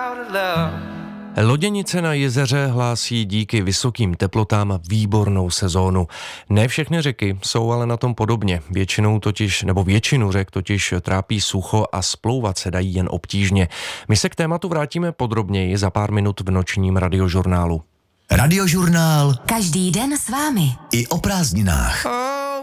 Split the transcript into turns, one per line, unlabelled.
Loděnice na jezeře hlásí díky vysokým teplotám výbornou sezónu. Ne všechny řeky jsou ale na tom podobně. Většinu řek totiž trápí sucho a splouvat se dají jen obtížně. My se k tématu vrátíme podrobněji za pár minut v nočním radiožurnálu.
Radiožurnál.
Každý den s vámi.
I o prázdninách.
Oh,